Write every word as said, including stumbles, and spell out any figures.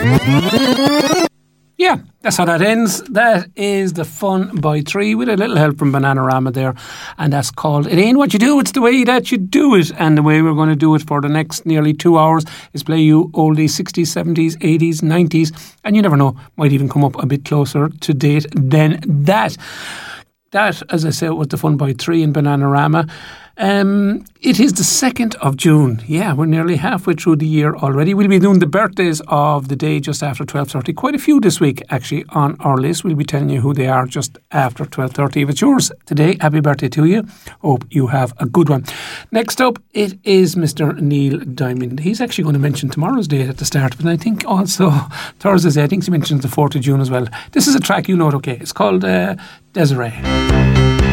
Yeah, that's how that ends. That is The Fun by Three with a little help from Bananarama there. And that's called It Ain't What You Do, It's the Way That You Do It. And the way we're going to do it for the next nearly two hours is play you oldies, sixties, seventies, eighties, nineties. And you never know, might even come up a bit closer to date than that. That, as I said, was The Fun by Three in Bananarama. Um, it is the second of June. Yeah, we're nearly halfway through the year already. We'll be doing the birthdays of the day just after twelve thirty. Quite a few this week, actually, on our list. We'll be telling you who they are just after twelve thirty. If it's yours today, happy birthday to you. Hope you have a good one. Next up, it is Mister Neil Diamond. He's actually going to mention tomorrow's date at the start, but I think also Thursday's day. I think he mentions the fourth of June as well. This is a track, you know it okay. It's called uh, Desiree.